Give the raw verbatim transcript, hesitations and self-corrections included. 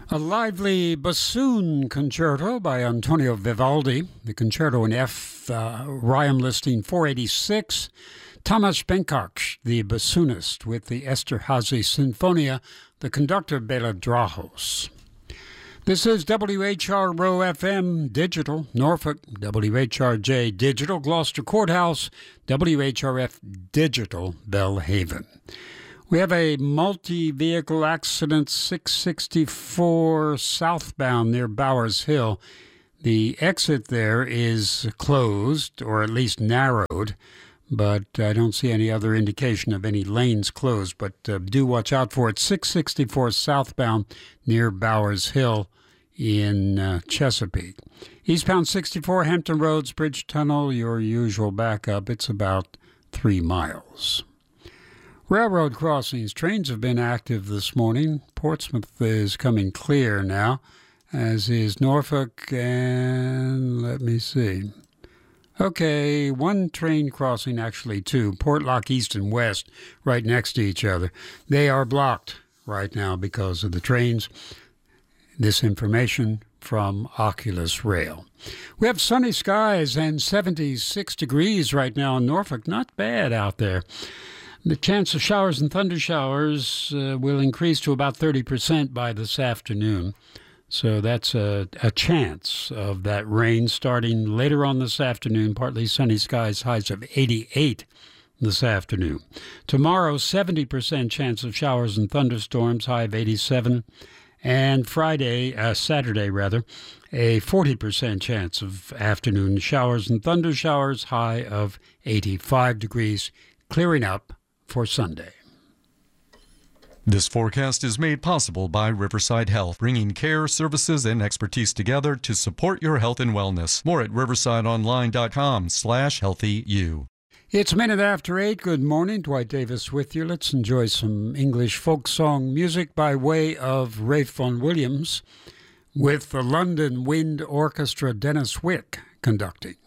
A lively bassoon concerto by Antonio Vivaldi, the concerto in F, uh, Rhyme listing four eighty-six. Tamas Benkoch, the bassoonist, with the Esterhazy Sinfonia, the conductor Bela Drahos. This is W H R R O F M Digital, Norfolk, W H R J Digital, Gloucester Courthouse, W H R F Digital, Belhaven. We have a multi-vehicle accident, six sixty-four southbound near Bowers Hill. The exit there is closed, or at least narrowed, but I don't see any other indication of any lanes closed, but uh, do watch out for it. six sixty-four southbound near Bowers Hill in uh, Chesapeake. Eastbound sixty-four, Hampton Roads, Bridge Tunnel, your usual backup. It's about three miles. Railroad crossings. Trains have been active this morning. Portsmouth is coming clear now, as is Norfolk, and let me see. Okay, one train crossing, actually two. Portlock East and West, right next to each other. They are blocked right now because of the trains. This information from Oculus Rail. We have sunny skies and seventy-six degrees right now in Norfolk. Not bad out there. The chance of showers and thunder showers uh, will increase to about thirty percent by this afternoon. So that's a, a chance of that rain starting later on this afternoon. Partly sunny skies, highs of eighty-eight this afternoon. Tomorrow, seventy percent chance of showers and thunderstorms, high of eighty-seven. And Friday, uh, Saturday rather, a forty percent chance of afternoon showers and thunder showers, high of eighty-five degrees, clearing up for Sunday. This forecast is made possible by Riverside Health, bringing care, services, and expertise together to support your health and wellness. More at riversideonline.com slash healthyu. It's a minute after eight. Good morning. Dwight Davis with you. Let's enjoy some English folk song music by way of Ralph Vaughan Williams with the London Wind Orchestra, Dennis Wick conducting.